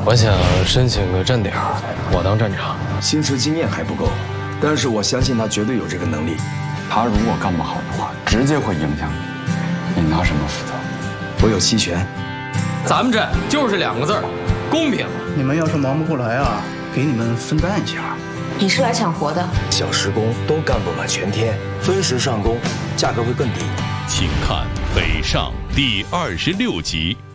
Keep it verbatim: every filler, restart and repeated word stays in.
我想申请个站点，我当站长。 新词经验还不够，但是我相信他绝对有这个能力。 他如果干不好的话，直接会影响你，你拿什么负责？ 我有期权。 咱们这就是两个字儿，公平。 你们要是忙不过来啊，给你们分担一下。 你是来抢活的， 小时工都干不满全天，分时上工，价格会更低。 请看《北上》第二十六集。